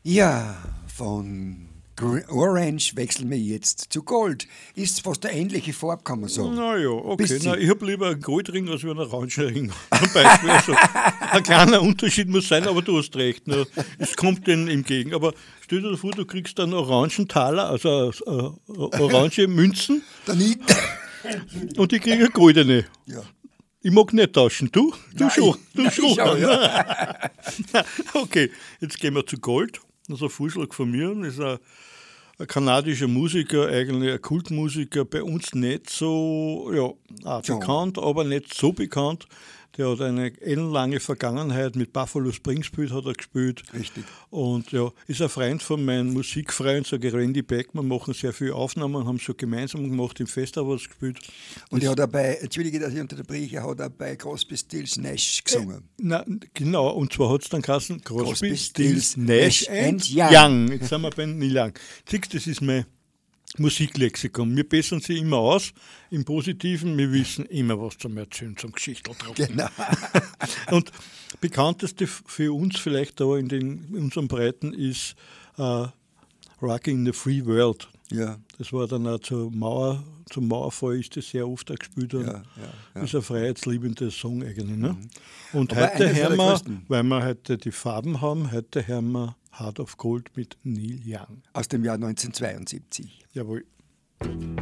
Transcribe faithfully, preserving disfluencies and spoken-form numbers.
Ja, von Gr- Orange wechseln wir jetzt zu Gold. Ist fast eine ähnliche Farbe, kann man sagen. Naja, okay. Bisschen. Na, ich habe lieber einen Goldring als einen Orangenring. Zum Beispiel. Also, ein kleiner Unterschied muss sein, aber du hast recht. Ne? Es kommt denen entgegen. Aber stell dir vor, du kriegst einen Orangentaler, also äh, orange Münzen, Der Nie- und ich kriege eine goldene. ja. Ich mag nicht tauschen. Du? Du Nein, schon. ich- Du nein, schon. ich auch, ja. Okay, jetzt gehen wir zu Gold. Das ist ein Vorschlag von mir. Das ist ein, ein kanadischer Musiker, eigentlich ein Kultmusiker, bei uns nicht so ja, auch Ja. bekannt, aber nicht so bekannt. Der hat eine ellenlange Vergangenheit, mit Buffalo Springfield hat er gespielt. Richtig. Und ja, ist ein Freund von meinem Musikfreund, sage ich, Randy Beckmann, machen sehr viele Aufnahmen, haben so gemeinsam gemacht, im Festival gespielt. Und er hat auch bei, entschuldige, dass ich unterbreche, er hat auch bei Crosby, Stills, Nash gesungen. Na, genau, und zwar hat es dann geheißen Crosby, Crosby, Stills, Stills, Nash Nash and and Young. Young. Jetzt sind wir bei Neil Young. Siehst du, das ist mein Musiklexikon. Wir bessern sie immer aus, im Positiven, wir wissen immer, was zum Erzählen, zum Geschichtel drauf. Genau. Und bekannteste für uns vielleicht da in, den, in unserem Breiten ist uh, Rockin' the Free World. Ja, Das war dann auch zur Mauer, zum Mauerfall ist das sehr oft auch gespielt worden. ja, ja. ja. Das ist ein freiheitsliebender Song eigentlich. Ne? Und Aber heute einer hören der wir, größten. weil wir heute die Farben haben, heute hören wir Heart of Gold mit Neil Young. Aus dem Jahr neunzehnhundertzweiundsiebzig. Jawohl.